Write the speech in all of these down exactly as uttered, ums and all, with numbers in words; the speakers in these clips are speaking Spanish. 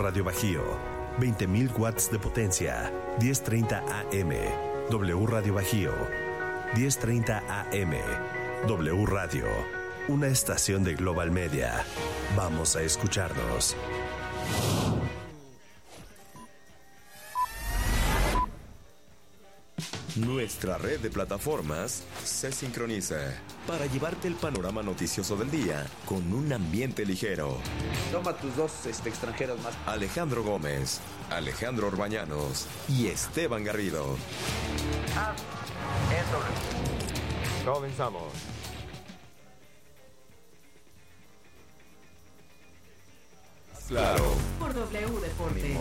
Radio Bajío, veinte mil watts de potencia, diez treinta A M. W Radio Bajío, diez treinta A M. W Radio, una estación de Global Media. Vamos a escucharnos. Nuestra red de plataformas se sincroniza para llevarte el panorama noticioso del día con un ambiente ligero. Toma tus dos este, extranjeros más. Alejandro Gómez, Alejandro Orbañanos y Esteban Garrido. Ah, eso. Comenzamos. Claro. Por W Deporte.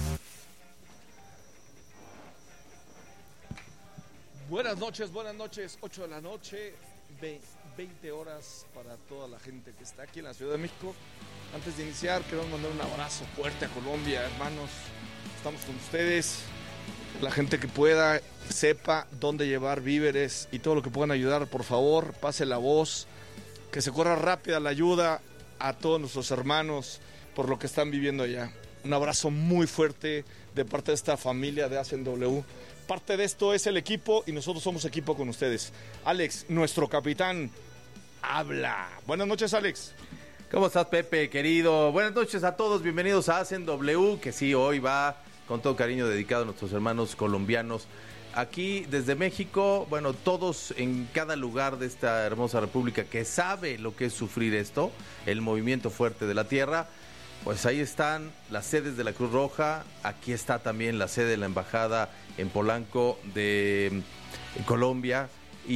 Buenas noches, buenas noches, ocho de la noche, veinte horas para toda la gente que está aquí en la Ciudad de México. Antes de iniciar, queremos mandar un abrazo fuerte a Colombia, hermanos. Estamos con ustedes. La gente que pueda, sepa dónde llevar víveres y todo lo que puedan ayudar, por favor, pase la voz. Que se corra rápida la ayuda a todos nuestros hermanos por lo que están viviendo allá. Un abrazo muy fuerte de parte de esta familia de A C E N W. Parte de esto es el equipo y nosotros somos equipo con ustedes. Alex, nuestro capitán, habla. Buenas noches, Alex. ¿Cómo estás, Pepe, querido? Buenas noches a todos, bienvenidos a A C E N W, que sí, hoy va con todo cariño dedicado a nuestros hermanos colombianos. Aquí desde México, bueno, todos en cada lugar de esta hermosa república que sabe lo que es sufrir esto, el movimiento fuerte de la tierra. Pues ahí están las sedes de la Cruz Roja, aquí está también la sede de la Embajada en Polanco de en Colombia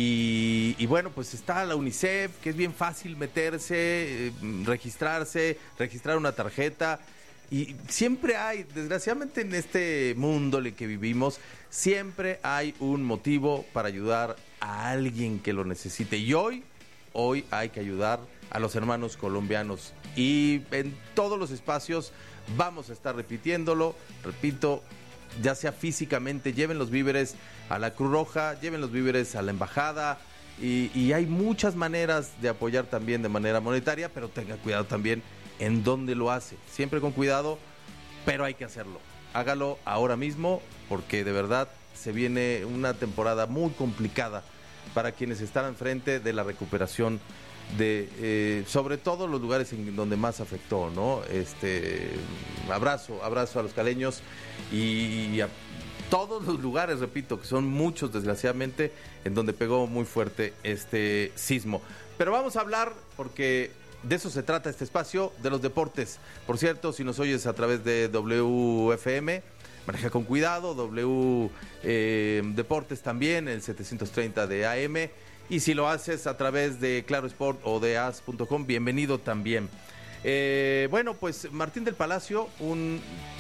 y, y bueno, pues está la UNICEF, que es bien fácil meterse, eh, registrarse, registrar una tarjeta y siempre hay, desgraciadamente en este mundo en el que vivimos, siempre hay un motivo para ayudar a alguien que lo necesite y hoy, hoy hay que ayudar a los hermanos colombianos y en todos los espacios vamos a estar repitiéndolo, repito, ya sea físicamente, lleven los víveres a la Cruz Roja, lleven los víveres a la embajada y, y hay muchas maneras de apoyar también de manera monetaria, pero tenga cuidado también en dónde lo hace, siempre con cuidado, pero hay que hacerlo, hágalo ahora mismo porque de verdad se viene una temporada muy complicada para quienes están enfrente de la recuperación de eh, sobre todo los lugares en donde más afectó, ¿no? Este abrazo, abrazo a los caleños y, y a todos los lugares, repito, que son muchos desgraciadamente, en donde pegó muy fuerte este sismo. Pero vamos a hablar, porque de eso se trata este espacio, de los deportes. Por cierto, si nos oyes a través de W F M, maneja con cuidado, W eh, Deportes también, el setecientos treinta de A M. Y si lo haces a través de Claro Sport o de as punto com, bienvenido también. Eh, bueno, pues Martín del Palacio, un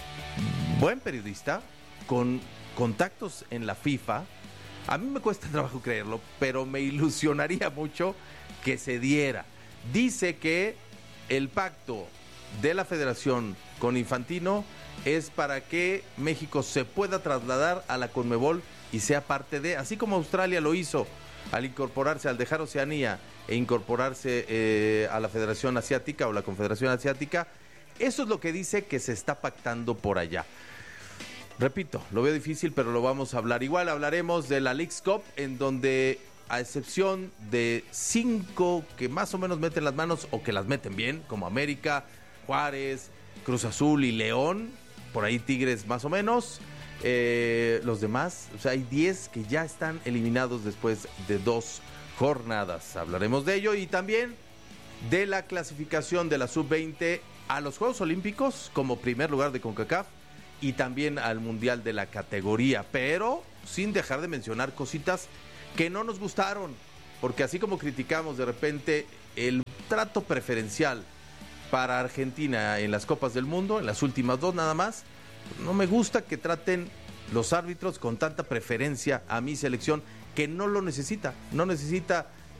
buen periodista con contactos en la FIFA. A mí me cuesta trabajo creerlo, pero me ilusionaría mucho que se diera. Dice que el pacto de la federación con Infantino es para que México se pueda trasladar a la Conmebol y sea parte de, así como Australia lo hizo al incorporarse, al dejar Oceanía e incorporarse eh, a la Federación Asiática o la Confederación Asiática. Eso es lo que dice que se está pactando por allá. Repito, lo veo difícil, pero lo vamos a hablar. Igual hablaremos de la Leagues Cup, en donde, a excepción de cinco que más o menos meten las manos o que las meten bien, como América, Juárez, Cruz Azul y León, por ahí Tigres más o menos, eh, los demás, o sea, hay diez que ya están eliminados después de dos jornadas. Hablaremos de ello y también de la clasificación de la sub veinte a los Juegos Olímpicos como primer lugar de CONCACAF y también al Mundial de la categoría, pero sin dejar de mencionar cositas que no nos gustaron, porque así como criticamos de repente el trato preferencial para Argentina en las Copas del Mundo, en las últimas dos nada más, no me gusta que traten los árbitros con tanta preferencia a mi selección, que no lo necesita, no necesita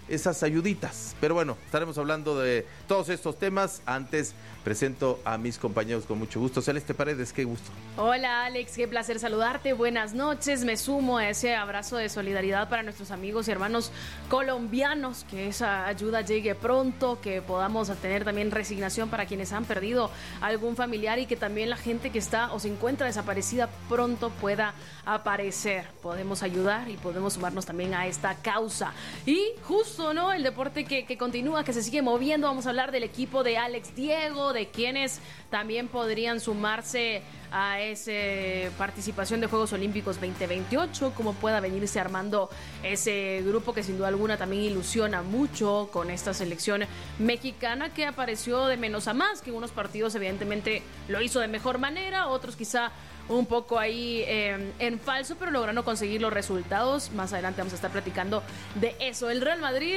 esas ayuditas. Pero bueno, estaremos hablando de todos estos temas. Antes presento a mis compañeros con mucho gusto. Celeste Paredes, qué gusto. Hola Alex, qué placer saludarte, buenas noches. Me sumo a ese abrazo de solidaridad para nuestros amigos y hermanos colombianos, que esa ayuda llegue pronto, que podamos tener también resignación para quienes han perdido algún familiar y que también la gente que está o se encuentra desaparecida pronto pueda aparecer. Podemos ayudar y podemos sumarnos también a esta causa. Y justo, ¿no? El deporte que, que continúa, que se sigue moviendo. Vamos a hablar del equipo de Alex Diego, de quienes también podrían sumarse a esa participación de Juegos Olímpicos veinte veintiocho, cómo pueda venirse armando ese grupo que sin duda alguna también ilusiona mucho con esta selección mexicana que apareció de menos a más, que en unos partidos evidentemente lo hizo de mejor manera, otros quizá un poco ahí eh, en falso, pero logrando conseguir los resultados. Más adelante vamos a estar platicando de eso. El Real Madrid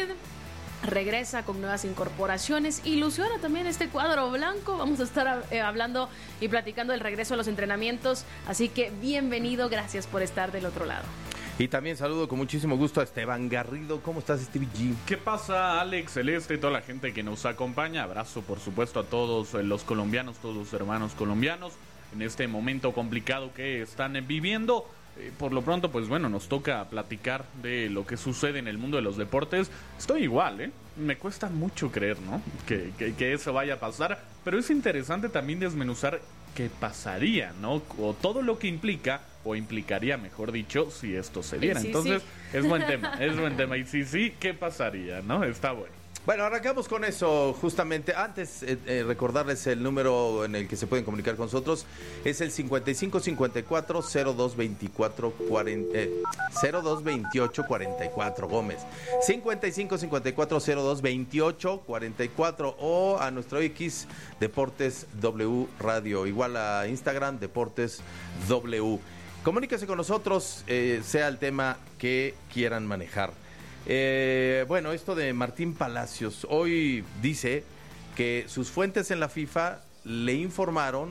regresa con nuevas incorporaciones, ilusiona también este cuadro blanco. Vamos a estar eh, hablando y platicando del regreso a los entrenamientos, así que bienvenido, gracias por estar del otro lado. Y también saludo con muchísimo gusto a Esteban Garrido. ¿Cómo estás, Stevie G? ¿Qué pasa, Alex, Celeste y toda la gente que nos acompaña? Abrazo, por supuesto, a todos los colombianos, todos los hermanos colombianos en este momento complicado que están viviendo. Eh, por lo pronto, pues bueno, nos toca platicar de lo que sucede en el mundo de los deportes. Estoy igual, ¿eh? Me cuesta mucho creer, ¿no? Que, que, que eso vaya a pasar, pero es interesante también desmenuzar qué pasaría, ¿no? O todo lo que implica, o implicaría, mejor dicho, si esto se diera. Sí, Entonces, sí. es buen tema, es buen tema. Y si sí, ¿qué pasaría, no? Está bueno. Bueno, arrancamos con eso justamente. Antes, eh, eh, recordarles el número en el que se pueden comunicar con nosotros. Es el cincuenta y cinco cincuenta y cuatro cero dos veinticuatro cuarenta, eh, cero dos veintiocho cuarenta y cuatro, Gómez. cincuenta y cinco cincuenta y cuatro cero dos veintiocho cuarenta y cuatro o a nuestro X Deportes W Radio. Igual a Instagram, Deportes W. Comuníquese con nosotros, eh, sea el tema que quieran manejar. Eh, bueno, esto de Martín Palacios, hoy dice que sus fuentes en la FIFA le informaron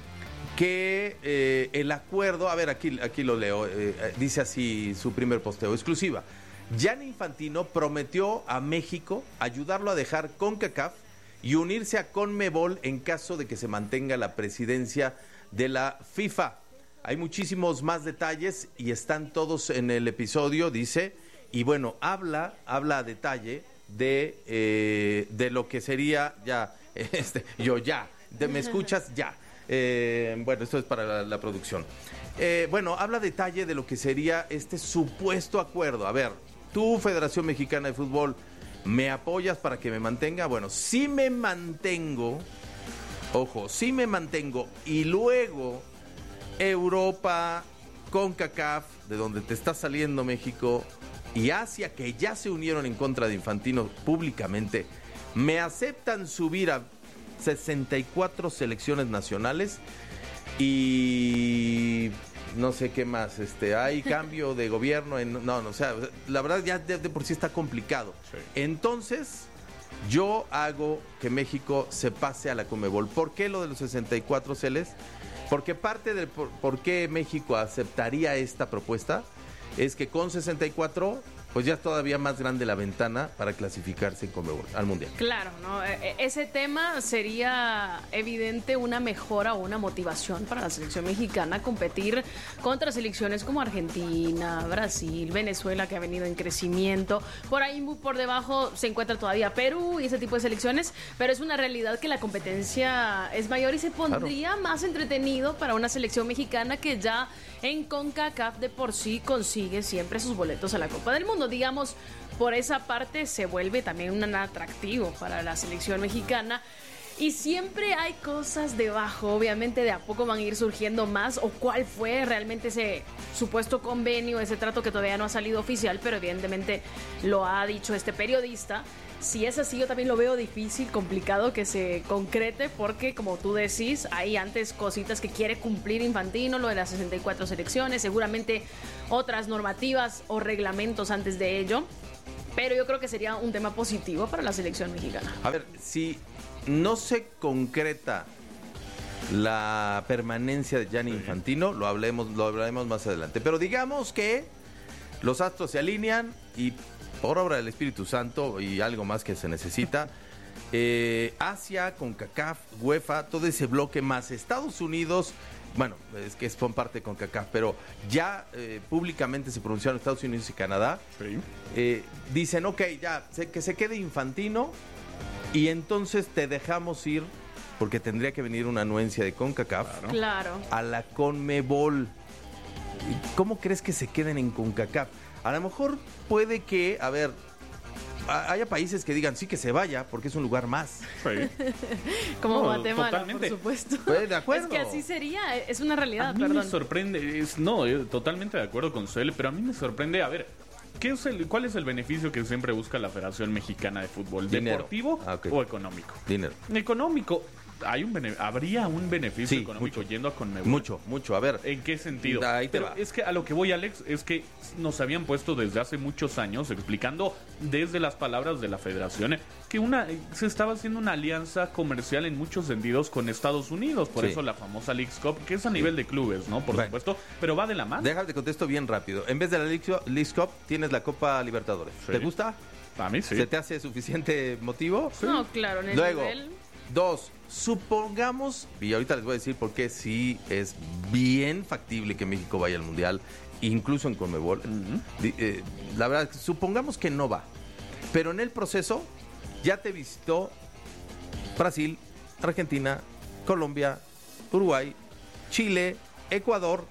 que eh, el acuerdo, a ver, aquí, aquí lo leo, eh, dice así su primer posteo, exclusiva. Gianni Infantino prometió a México ayudarlo a dejar CONCACAF y unirse a CONMEBOL en caso de que se mantenga la presidencia de la FIFA. Hay muchísimos más detalles y están todos en el episodio, dice. Y bueno, habla, habla a detalle de, eh, de lo que sería ya, este, yo ya, de, ¿me escuchas? Ya. Eh, bueno, esto es para la, la producción. Eh, bueno, habla a detalle de lo que sería este supuesto acuerdo. A ver, tú, Federación Mexicana de Fútbol, ¿me apoyas para que me mantenga? Bueno, si me mantengo, ojo, si me mantengo y luego Europa, CONCACAF, de donde te está saliendo México, y Asia, que ya se unieron en contra de Infantino públicamente, me aceptan subir a sesenta y cuatro selecciones nacionales y no sé qué más, este, hay cambio de gobierno en, no, no, o sea, la verdad ya de, de por sí está complicado. Sí. Entonces, yo hago que México se pase a la CONMEBOL. ¿Por qué lo de los sesenta y cuatro celes? Porque parte de por, por qué México aceptaría esta propuesta es que con sesenta y cuatro, pues ya es todavía más grande la ventana para clasificarse en CONMEBOL al Mundial. Claro, ¿no? Ese tema sería evidente una mejora o una motivación para la selección mexicana a competir contra selecciones como Argentina, Brasil, Venezuela, que ha venido en crecimiento. Por ahí por debajo se encuentra todavía Perú y ese tipo de selecciones, pero es una realidad que la competencia es mayor y se pondría claro. más entretenido para una selección mexicana que ya en CONCACAF de por sí consigue siempre sus boletos a la Copa del Mundo. Digamos, por esa parte se vuelve también un atractivo para la selección mexicana. Y siempre hay cosas debajo, obviamente de a poco van a ir surgiendo más, o cuál fue realmente ese supuesto convenio, ese trato que todavía no ha salido oficial, pero evidentemente lo ha dicho este periodista. Si es así, yo también lo veo difícil, complicado que se concrete, porque como tú decís, hay antes cositas que quiere cumplir Infantino, lo de las sesenta y cuatro selecciones, seguramente otras normativas o reglamentos antes de ello, pero yo creo que sería un tema positivo para la selección mexicana. A ver, si no se concreta la permanencia de Gianni Infantino, lo hablemos, lo hablaremos más adelante, pero digamos que los astros se alinean y por obra del Espíritu Santo y algo más que se necesita, eh, Asia, CONCACAF, UEFA, todo ese bloque más Estados Unidos, bueno, es que son parte de CONCACAF, pero ya eh, públicamente se pronunciaron Estados Unidos y Canadá, Sí. eh, dicen, ok, ya, se, que se quede Infantino y entonces te dejamos ir, porque tendría que venir una anuencia de CONCACAF, Claro. Claro. a la CONMEBOL. ¿Cómo crees que se queden en CONCACAF? A lo mejor puede que, a ver, a- haya países que digan sí que se vaya porque es un lugar más. Sí. Como No, Guatemala, totalmente. por supuesto. Pues, de acuerdo. Es que así sería, es una realidad, A mí perdón. me sorprende, es, no, eh, totalmente de acuerdo con Cele, pero a mí me sorprende, a ver, ¿qué es el, ¿cuál es el beneficio que siempre busca la Federación Mexicana de Fútbol? Dinero. ¿Deportivo Ah, ok. o económico? Dinero. Económico, hay un bene- ¿habría un beneficio Sí, económico mucho. yendo a Conmebol? Mucho, mucho. A ver, ¿En qué sentido? Ahí te Pero va. es que a lo que voy, Alex, es que nos habían puesto desde hace muchos años explicando desde las palabras de la federación que una se estaba haciendo una alianza comercial en muchos sentidos con Estados Unidos, por Sí. eso la famosa Leagues Cup, que es a nivel de clubes, ¿no? Por Bueno. supuesto, pero va de la mano. déjame te contesto bien rápido. En vez de la Leagues Cup, tienes la Copa Libertadores. Sí. ¿Te gusta? A mí sí. ¿Se te hace suficiente motivo? No, claro, en el Luego, nivel. dos, supongamos, y ahorita les voy a decir por qué sí es bien factible que México vaya al Mundial, incluso en Conmebol. Di- eh, la verdad, supongamos que no va, pero en el proceso ya te visitó Brasil, Argentina, Colombia, Uruguay, Chile, Ecuador.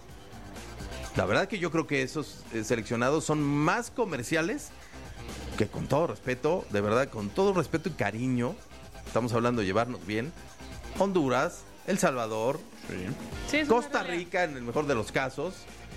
La verdad que yo creo que esos eh, seleccionados son más comerciales que, con todo respeto, de verdad, con todo respeto y cariño, estamos hablando de llevarnos bien, Honduras, El Salvador, Sí. Sí, es una Costa realidad. Rica en el mejor de los casos,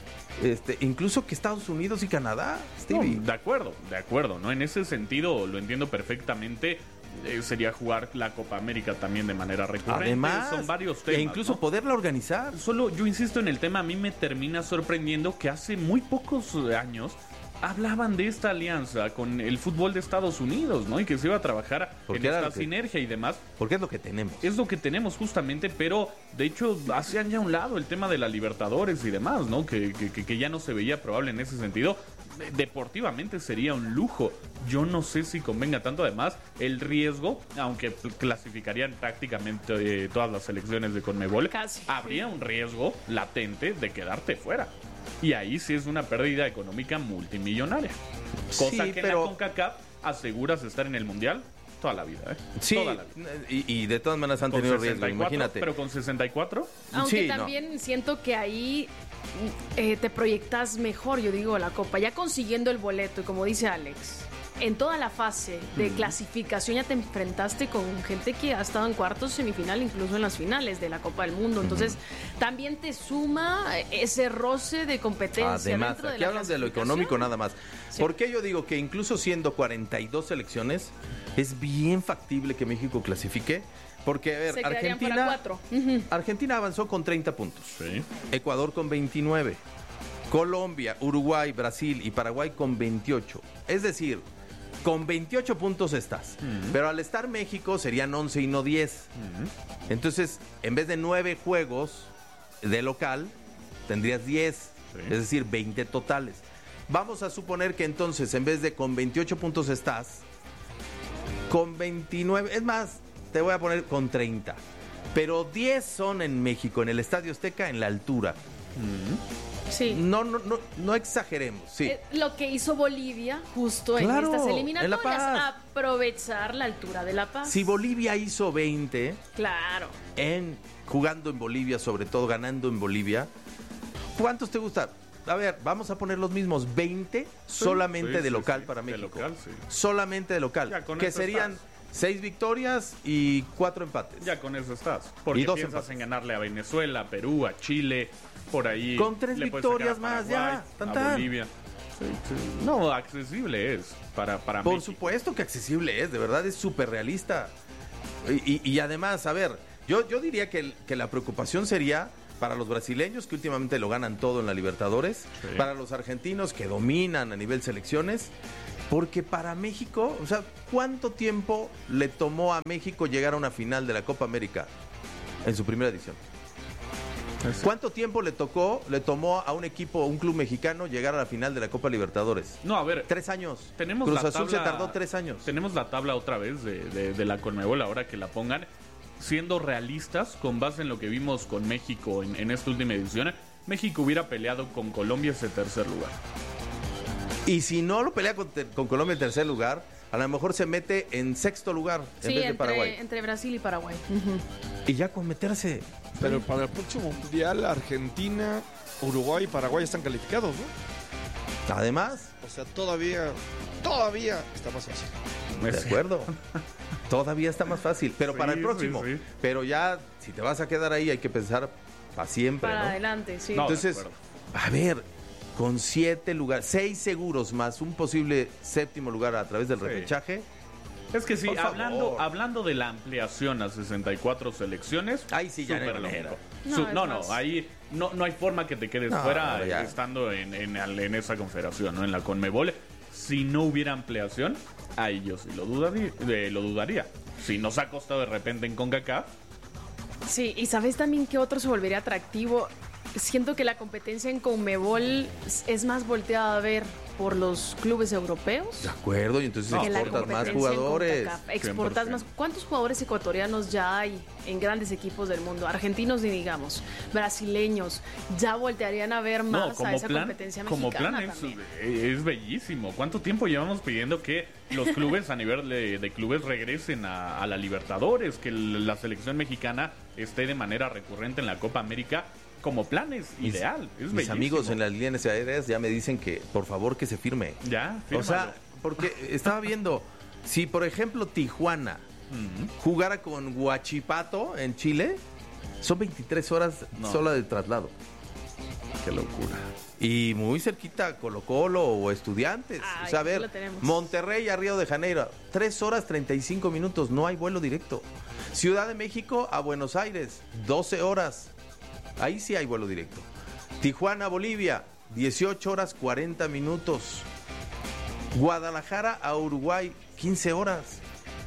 este, incluso que Estados Unidos y Canadá, No, Stevie. de acuerdo, de acuerdo, ¿no? En ese sentido lo entiendo perfectamente. Eh, sería jugar la Copa América también de manera recurrente. Además, son varios temas. e incluso ¿no? poderla organizar. Solo yo insisto en el tema, a mí me termina sorprendiendo que hace muy pocos eh, años hablaban de esta alianza con el fútbol de Estados Unidos, ¿no? Y que se iba a trabajar Porque en era esta lo que- sinergia y demás. Porque es lo que tenemos. Es lo que tenemos justamente, pero de hecho hacían ya a un lado el tema de la Libertadores y demás, ¿no? Que, que, que ya no se veía probable en ese sentido. Deportivamente sería un lujo. Yo no sé si convenga tanto. Además, el riesgo, aunque clasificarían prácticamente eh, todas las selecciones de Conmebol, Casi. habría un riesgo latente de quedarte fuera. Y ahí sí es una pérdida económica multimillonaria. Cosa Sí, que pero- en la CONCACAF aseguras estar en el Mundial toda la vida, ¿eh? Sí, Toda la vida. y, y de todas maneras han Con tenido riesgo, sesenta y cuatro, imagínate. Pero con sesenta y cuatro, Aunque Sí, no. también siento que ahí eh, te proyectas mejor, yo digo, la Copa. Ya consiguiendo el boleto, y como dice Alex, en toda la fase de clasificación ya te enfrentaste con gente que ha estado en cuartos, semifinal, incluso en las finales de la Copa del Mundo. Entonces, también te suma ese roce de competencia. Además, dentro de aquí la hablan de lo clasificación. económico nada más. Sí. ¿Por qué yo digo que incluso siendo cuarenta y dos selecciones, es bien factible que México clasifique? Porque, a ver, Se quedarían para Argentina, cuatro. Ujú. Argentina avanzó con treinta puntos. sí. Ecuador con veintinueve. Colombia, Uruguay, Brasil y Paraguay con veintiocho. Es decir, con veintiocho puntos estás. Pero al estar México serían once y no diez. Entonces, en vez de nueve juegos de local, tendrías diez. Sí. Es decir, veinte totales. Vamos a suponer que entonces, en vez de con veintiocho puntos estás, con veintinueve, es más, te voy a poner con treinta. Pero diez son en México, en el Estadio Azteca, en la altura. Sí. No, no, no, no exageremos, sí. Eh, Lo que hizo Bolivia justo Claro, en estas en La eliminatorias, Paz. aprovechar la altura de La Paz. Si Bolivia hizo veinte, Claro. en jugando en Bolivia, sobre todo ganando en Bolivia, ¿cuántos te gusta? A ver, vamos a poner los mismos, veinte solamente Sí, de sí, local sí, para de México. local, sí. Solamente de local. Ya, con que eso serían estás. seis victorias y cuatro empates. Ya con eso estás. Porque Y dos piensas empates. en ganarle a Venezuela, a Perú, a Chile, por ahí. Con tres le puedes victorias sacar a más, ya, Paraguay, tan, a tan. Bolivia. Sí, sí. No, accesible es para, para Por México. supuesto que accesible es, de verdad es súper realista. Y, y- y además, a ver, yo, yo diría que, el- que la preocupación sería para los brasileños, que últimamente lo ganan todo en la Libertadores, Sí. para los argentinos, que dominan a nivel selecciones, porque para México, o sea, ¿cuánto tiempo le tomó a México llegar a una final de la Copa América en su primera edición? ¿Cuánto tiempo le tocó, le tomó a un equipo, un club mexicano llegar a la final de la Copa Libertadores? No, a ver. Tres años. Tenemos Cruz la Azul tabla, se tardó tres años. Tenemos la tabla otra vez de, de, de la Conmebol, ahora que la pongan. Siendo realistas, con base en lo que vimos con México en, en esta última edición, México hubiera peleado con Colombia ese tercer lugar. Y si no lo pelea con, con Colombia en tercer lugar, a lo mejor se mete en sexto lugar sí, en vez de entre, Paraguay. entre Brasil y Paraguay. Uh-huh. Y ya con meterse. Pero para el próximo mundial, Argentina, Uruguay y Paraguay están calificados, ¿no? Además. O sea, todavía, todavía está más fácil. De acuerdo. Todavía está más fácil, pero sí, para el próximo. Sí, sí. Pero ya, si te vas a quedar ahí, hay que pensar para siempre, para ¿no? adelante, sí. No, entonces, a ver, con siete lugares, seis seguros más un posible séptimo lugar a través del sí. repechaje. Es que sí, Por hablando, favor. hablando de la ampliación a sesenta y cuatro selecciones, ahí sí ya súper no hay manera. lógico. No, Su- es no, no, más. ahí no, no hay forma que te quedes No, fuera ya. estando en, en, en esa confederación, ¿no? En la Conmebol. Si no hubiera ampliación, ahí yo sí lo dudaría. Eh, lo dudaría. Si nos ha costado de repente en CONCACAF. Sí, y ¿sabes también qué otro se volvería atractivo? Siento que la competencia en Conmebol es más volteada a ver por los clubes europeos. De acuerdo, y entonces No, que la exportas más competencia en jugadores. CONCACAF. Exportas cien por más. ciento. ¿Cuántos jugadores ecuatorianos ya hay en grandes equipos del mundo? Argentinos ni digamos, brasileños. Ya voltearían a ver más No, a como esa plan, competencia como mexicana plan es, también. es bellísimo. ¿Cuánto tiempo llevamos pidiendo que los clubes a nivel de, de clubes regresen a, a la Libertadores? Que el- la selección mexicana esté de manera recurrente en la Copa América. Como plan es Mis- ideal, es Mis bellísimo. amigos en las líneas aéreas ya me dicen que por favor que se firme. Ya, O fírmalo. sea, porque estaba viendo, si por ejemplo Tijuana Ujú. jugara con Huachipato en Chile, son veintitrés horas No. sola de traslado. Qué locura. Y muy cerquita Colo Colo o Estudiantes. Ay, o sea, a aquí ver, lo tenemos. Monterrey a Río de Janeiro, tres horas treinta y cinco minutos, no hay vuelo directo. Ciudad de México a Buenos Aires, doce horas. Ahí sí hay vuelo directo. Tijuana, Bolivia, dieciocho horas cuarenta minutos. Guadalajara a Uruguay, quince horas.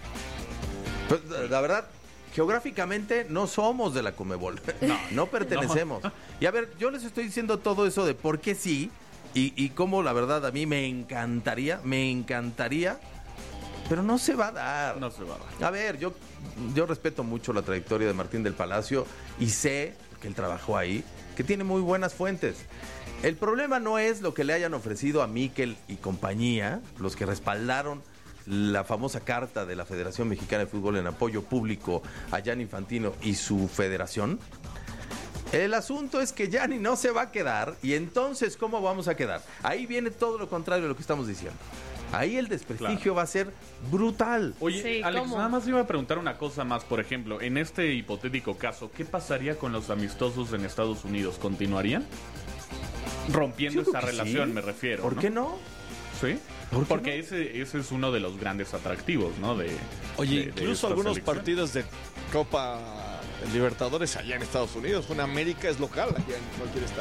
Pues, la verdad, geográficamente no somos de la Conmebol. No, no pertenecemos. Y a ver, yo les estoy diciendo todo eso de por qué sí y, y cómo la verdad a mí me encantaría, me encantaría, pero no se va a dar. No se va a dar. A ver, yo, yo respeto mucho la trayectoria de Martín del Palacio y sé que él trabajó ahí, que tiene muy buenas fuentes. El problema no es lo que le hayan ofrecido a Miquel y compañía, los que respaldaron la famosa carta de la Federación Mexicana de Fútbol en apoyo público a Gianni Infantino y su federación. El asunto es que Gianni no se va a quedar y entonces ¿cómo vamos a quedar? Ahí viene todo lo contrario de lo que estamos diciendo. Ahí el desprestigio Claro. va a ser brutal. Oye, Sí, Alex, ¿cómo? nada más iba a preguntar una cosa más. Por ejemplo, en este hipotético caso, ¿qué pasaría con los amistosos en Estados Unidos? ¿Continuarían? Rompiendo Yo creo esta que relación, sí. me refiero. ¿Por ¿no? qué no? Sí. ¿Por qué Porque no? ese, ese es uno de los grandes atractivos, ¿no? De, Oye, de- de incluso esta algunos selección. partidos de Copa Libertadores allá en Estados Unidos. Una América es local allá en cualquier estado.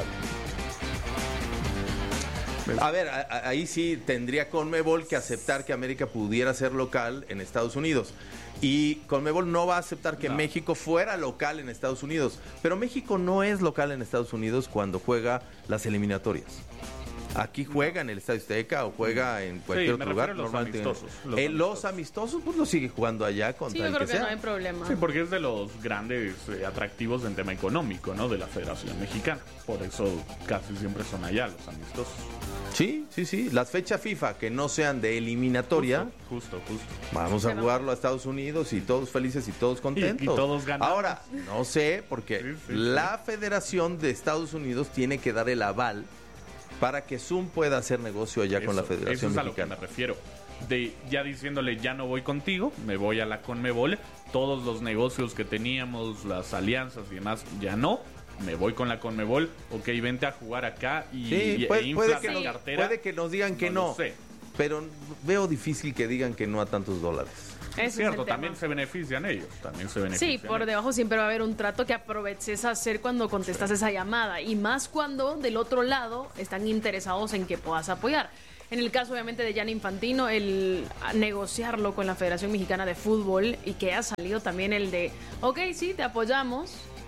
A ver, a- a- ahí sí tendría Conmebol que aceptar que América pudiera ser local en Estados Unidos. Y Conmebol no va a aceptar que No. México fuera local en Estados Unidos. Pero México no es local en Estados Unidos cuando juega las eliminatorias. Aquí juega en el Estadio Azteca o juega en cualquier me otro refiero lugar. a los normalmente. amistosos, los Eh, los amistosos. amistosos, pues los sigue jugando allá contra Sí, yo el creo que que sea. no hay problema. Sí, porque es de los grandes eh, atractivos en tema económico, ¿no? De la Federación Mexicana. Por eso casi siempre son allá los amistosos. Sí, sí, sí. Las fechas FIFA que no sean de eliminatoria. Justo, justo. justo. Vamos a Pero- jugarlo a Estados Unidos y todos felices y todos contentos. Y- y todos ganamos. Ahora, no sé, porque Sí, sí, la Federación de Estados Unidos tiene que dar el aval para que Zoom pueda hacer negocio allá con la Eso- Federación eso es a lo que me Mexicana. refiero. De ya diciéndole, ya no voy contigo, me voy a la Conmebol. Todos los negocios que teníamos, las alianzas y demás, ya no. Me voy con la Conmebol. Ok, vente a jugar acá y, Sí, y- puede, e puede inflas que la nos, cartera. puede que nos digan que No no, lo sé. pero veo difícil que digan que no a tantos dólares. Ese Es es cierto, el también tema. se benefician ellos. También se benefician Sí, por ellos. debajo siempre va a haber un trato que aproveches a hacer cuando contestas esa llamada. Y más cuando del otro lado están interesados en que puedas apoyar. En el caso, obviamente, de Gianni Infantino, el negociarlo con la Federación Mexicana de Fútbol y que ha salido también el de, ok, sí, te apoyamos,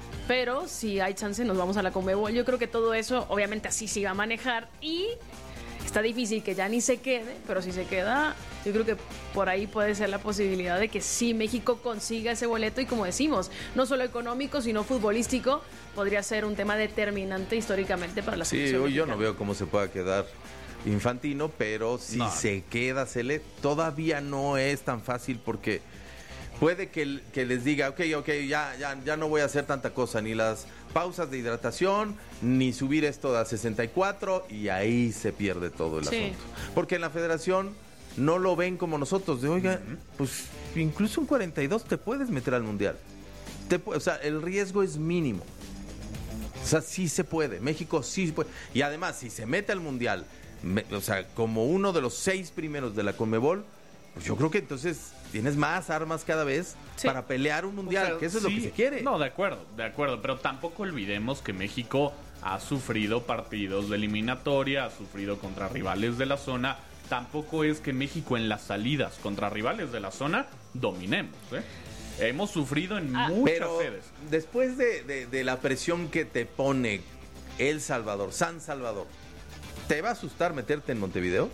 pero si hay chance nos vamos a la Conmebol. Yo creo que todo eso obviamente así se va a manejar y está difícil que ya ni se quede, pero si se queda, yo creo que por ahí puede ser la posibilidad de que sí México consiga ese boleto y, como decimos, no solo económico sino futbolístico, podría ser un tema determinante históricamente para la selección. Sí, hoy yo mexicana. no veo cómo se pueda quedar Infantino, pero si No. se queda Cele, todavía no es tan fácil porque puede que, que les diga, ok, ok, ya, ya, ya no voy a hacer tanta cosa, ni las pausas de hidratación, ni subir esto a sesenta y cuatro, y ahí se pierde todo el Sí. asunto. Porque en la federación no lo ven como nosotros, de oiga, pues incluso un cuarenta y dos te puedes meter al mundial. Te pu- o sea, el riesgo es mínimo. O sea, sí se puede, México sí se puede. Y además, si se mete al mundial, me- o sea, como uno de los seis primeros de la Conmebol, pues yo creo que entonces tienes más armas cada vez Sí. para pelear un mundial, O sea, que eso es sí, lo que se quiere. No, de acuerdo, de acuerdo, pero tampoco olvidemos que México ha sufrido partidos de eliminatoria, ha sufrido contra rivales de la zona. Tampoco es que México en las salidas contra rivales de la zona dominemos, ¿eh? Hemos sufrido en Ah, muchas Pero sedes. después de, de- de la presión que te pone El Salvador, San Salvador, ¿te va a asustar meterte en Montevideo?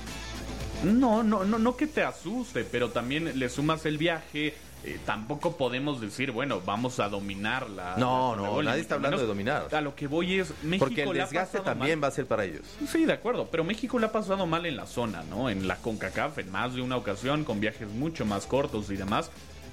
No, no, no, no que te asuste, pero también le sumas el viaje. Eh, tampoco podemos decir, bueno, vamos a dominar la. No, la no, Conmebol, nadie ni está mucho hablando de menos. dominar. A lo que voy es México. Porque el le ha desgaste pasado también mal. va a ser para ellos. Sí, de acuerdo, pero México le ha pasado mal en la zona, ¿no? En la CONCACAF, en más de una ocasión, con viajes mucho más cortos y demás.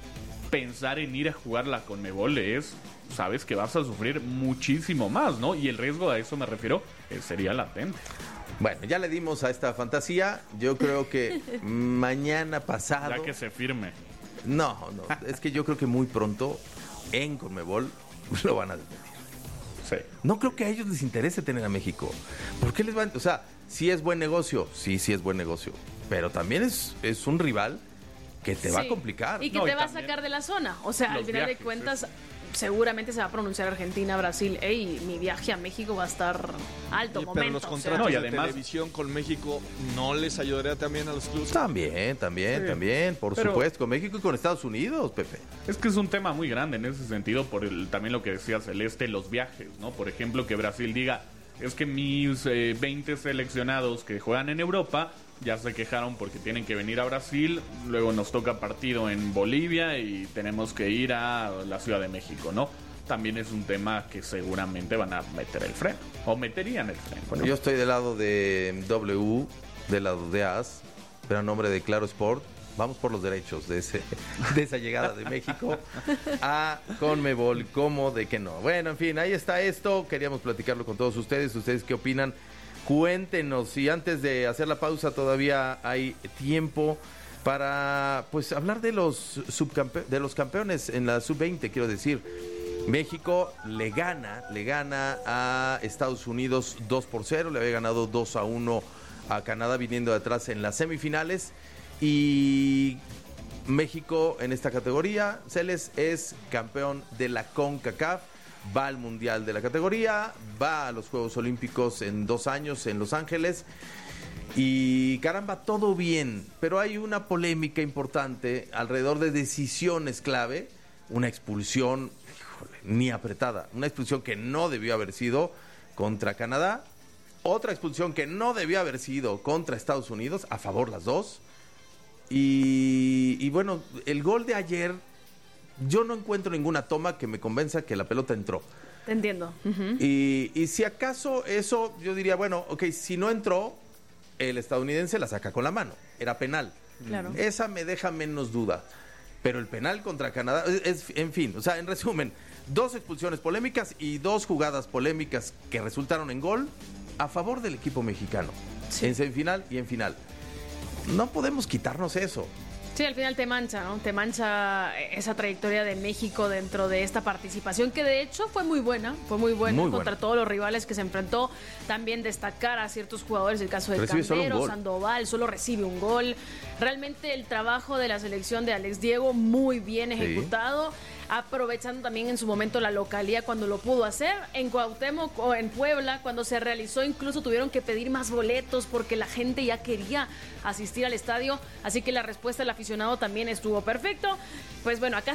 Pensar en ir a jugar la Conmebol es, sabes que vas a sufrir muchísimo más, ¿no? Y el riesgo, a eso me refiero, eh, sería latente. Bueno, ya le dimos a esta fantasía. Yo creo que mañana pasado. Ya que se firme. No, no. Es que yo creo que muy pronto en Conmebol lo van a despedir. Sí. No creo que a ellos les interese tener a México. ¿Por qué les van? O sea, sí es buen negocio. Sí, sí es buen negocio. Pero también es, es un rival que te va a Sí. complicar. Y que No, te y va a también sacar de la zona. O sea, al los final viajes, de cuentas, seguramente se va a pronunciar Argentina, Brasil. Ey, mi viaje a México va a estar alto. Oye, momento. pero los o sea. contratos No, y de además- televisión con México no les ayudaría también a los clubes. También, también, Sí. también. Por Pero- supuesto, con México y con Estados Unidos, Pepe. Es que es un tema muy grande en ese sentido, por el, también lo que decía Celeste, los viajes, ¿no? Por ejemplo, que Brasil diga, es que mis eh, veinte seleccionados que juegan en Europa ya se quejaron porque tienen que venir a Brasil, luego nos toca partido en Bolivia y tenemos que ir a la Ciudad de México, ¿no? También es un tema que seguramente van a meter el freno, o meterían el freno. Bueno, ¿no? yo estoy del lado de W, del lado de A S, pero a nombre de Claro Sport, vamos por los derechos de ese de esa llegada de México a Conmebol, ¿cómo de que no? Bueno, en fin, ahí está esto, queríamos platicarlo con todos ustedes, ¿ustedes qué opinan? Cuéntenos, y antes de hacer la pausa todavía hay tiempo para pues hablar de los subcampe- de los campeones en la sub veinte, quiero decir. México le gana, le gana a Estados Unidos dos por cero, le había ganado dos a uno a Canadá viniendo de atrás en las semifinales, y México en esta categoría, Celes, es campeón de la CONCACAF, va al Mundial de la categoría, va a los Juegos Olímpicos en dos años en Los Ángeles, y caramba, todo bien, pero hay una polémica importante alrededor de decisiones clave, una expulsión, híjole, ni apretada, una expulsión que no debió haber sido contra Canadá, otra expulsión que no debió haber sido contra Estados Unidos, a favor las dos, y, y bueno, el gol de ayer, yo no encuentro ninguna toma que me convenza que la pelota entró. Te entiendo. Ujú. Y, y si acaso eso, yo diría, bueno, ok, si no entró, el estadounidense la saca con la mano. Era penal. Claro. Esa me deja menos duda. Pero el penal contra Canadá, es, es- en fin, o sea, en resumen, dos expulsiones polémicas y dos jugadas polémicas que resultaron en gol a favor del equipo mexicano. Sí. En semifinal y en final. No podemos quitarnos eso. Sí, al final te mancha, ¿no? Te mancha esa trayectoria de México dentro de esta participación, que de hecho fue muy buena, fue muy buena Muy contra buena. todos los rivales que se enfrentó. También destacar a ciertos jugadores, el caso de Recibe solo un Cambero, gol. Sandoval, solo recibe un gol. Realmente el trabajo de la selección de Alex Diego muy bien Sí. ejecutado, aprovechando también en su momento la localía cuando lo pudo hacer. En Cuauhtémoc o en Puebla, cuando se realizó, incluso tuvieron que pedir más boletos porque la gente ya quería asistir al estadio, así que la respuesta del aficionado también estuvo perfecto. Pues bueno, acá